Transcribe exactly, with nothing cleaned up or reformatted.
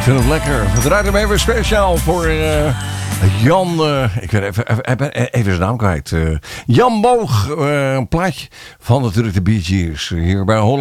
vind het lekker. We draaien hem even speciaal voor uh, Jan. Uh, ik weet even, even, even zijn naam kwijt. Uh, Jan Boog. Uh, een plaatje van natuurlijk de Bee Gees. Hier bij Holland.